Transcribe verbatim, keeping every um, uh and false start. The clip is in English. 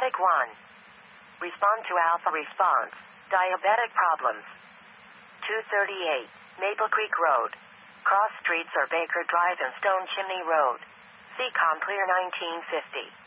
Static one. Respond to alpha response. Diabetic problems. two thirty-eight. Maple Creek Road. Cross streets are Baker Drive and Stone Chimney Road. C COM clear nineteen fifty.